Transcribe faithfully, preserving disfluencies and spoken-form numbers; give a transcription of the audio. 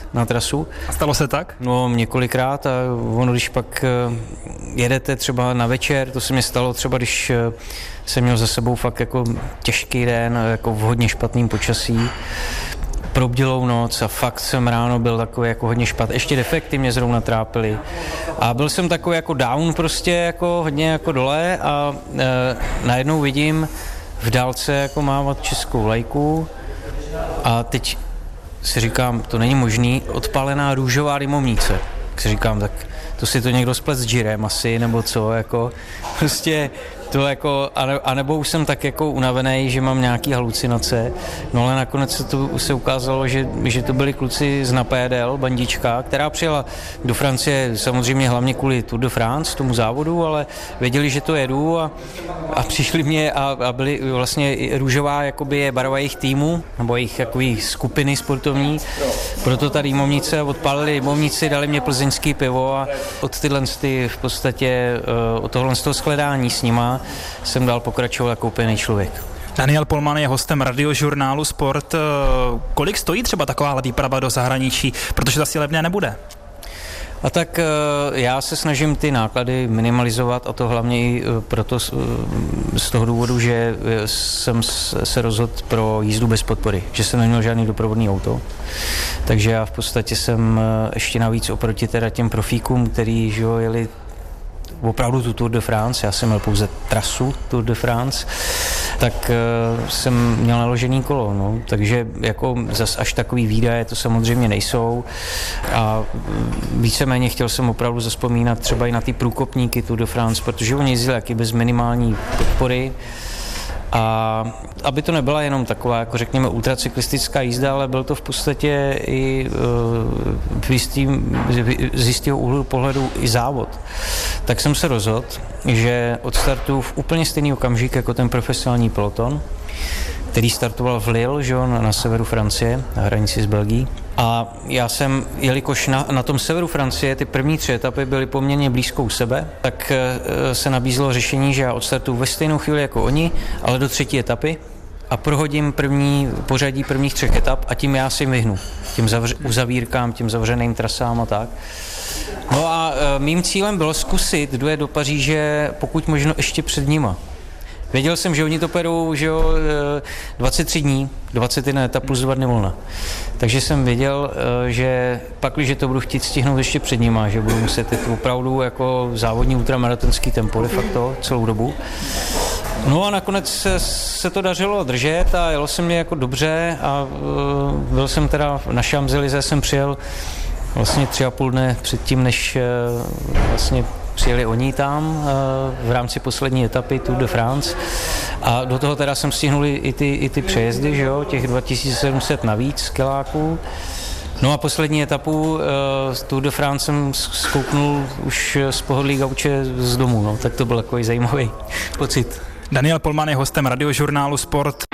na trasu. A stalo se tak? No několikrát a ono, když pak jedete třeba na večer, to se mi stalo třeba, když jsem měl za sebou fakt jako těžký den, jako v hodně špatným počasí, probdělou noc a fakt jsem ráno byl takový jako hodně špatný. Ještě defekty mě zrovna trápily. A byl jsem takový jako down prostě, jako hodně jako dole a e, najednou vidím v dálce jako mávat českou vlajku a teď si říkám, to není možný, odpálená růžová dymovnice. Tak si říkám, tak to si to někdo splet s džirem asi, nebo co, jako prostě to jako, a nebo už jsem tak jako unavený, že mám nějaký halucinace, no ale nakonec se to se ukázalo, že, že to byli kluci z Napédel, bandička, která přijela do Francie samozřejmě hlavně kvůli Tour de France, tomu závodu, ale věděli, že to jedu a, a přišli mě a, a byli vlastně růžová jakoby je barva jejich týmu, nebo jejich jakoby skupiny sportovní, proto ta dýmovnice, odpálili dýmovnici, dali mě plzeňský pivo a od tyhle ty v podstatě, od tohle z toho shledání s nima jsem dál pokračoval jako úplný člověk. Daniel Polman je hostem radiožurnálu Sport. Kolik stojí třeba taková výprava do zahraničí, protože to asi levné nebude? A tak já se snažím ty náklady minimalizovat a to hlavně i proto z toho důvodu, že jsem se rozhodl pro jízdu bez podpory, že jsem neměl žádný doprovodný auto. Takže já v podstatě jsem ještě navíc oproti teda těm profíkům, který že jo, jeli opravdu tu Tour de France, já jsem měl pouze trasu Tour de France, tak uh, jsem měl naložený kolo, no, takže jako zas až takový výdaje to samozřejmě nejsou a víceméně chtěl jsem opravdu zazpomínat třeba i na ty průkopníky Tour de France, protože oni jezdili taky bez minimální podpory. A aby to nebyla jenom taková, jako řekněme, ultracyklistická jízda, ale byl to v podstatě i uh, v jistým, z jistého úhlu pohledu i závod. Tak jsem se rozhodl, že odstartuju v úplně stejný okamžik jako ten profesionální peloton, který startoval v Lille, že on, na severu Francie, na hranici s Belgií. A já jsem, jelikož na, na tom severu Francie ty první tři etapy byly poměrně blízko u sebe, tak e, se nabízelo řešení, že já odstartuju ve stejnou chvíli jako oni, ale do třetí etapy a prohodím první pořadí prvních třech etap a tím já si vyhnu. Tím zavř, uzavírkám, tím zavřeným trasám a tak. No a e, mým cílem bylo zkusit dojet do Paříže pokud možno ještě před nima. Věděl jsem, že oni to perou, že jo, dvacet tři dní, dvacet jedna etap plus dva dny volna. Takže jsem věděl, že pak, když to budu chtít stihnout ještě před nima, že budu muset jít opravdu jako závodní ultramaratonský tempo de facto celou dobu. No a nakonec se, se to dařilo držet a jelo se mě jako dobře a uh, byl jsem teda na Champs-Élysées, jsem přijel vlastně tři a půl dne předtím, než uh, vlastně přijeli oni tam v rámci poslední etapy Tour de France a do toho teda jsem stihnul i ty, i ty přejezdy, že jo, těch dva tisíce sedm set navíc kiláků. No a poslední etapu uh, Tour de France jsem zkouknul už z pohodlí gauče z domu, no, tak to byl takový zajímavý pocit. Daniel Polman je hostem radiožurnálu Sport.